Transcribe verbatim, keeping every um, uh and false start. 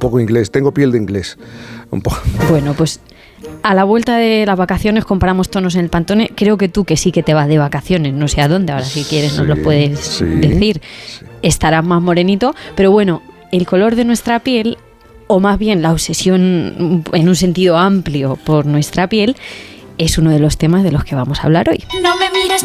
poco inglés, tengo piel de inglés. Un poco. Bueno, pues a la vuelta de las vacaciones comparamos tonos en el Pantone. Creo que tú, que sí que te vas de vacaciones, no sé a dónde, ahora si quieres nos Sí, lo puedes sí, decir. sí. Estarás más morenito, pero bueno, el color de nuestra piel, o más bien la obsesión en un sentido amplio por nuestra piel, es uno de los temas de los que vamos a hablar hoy. No me mires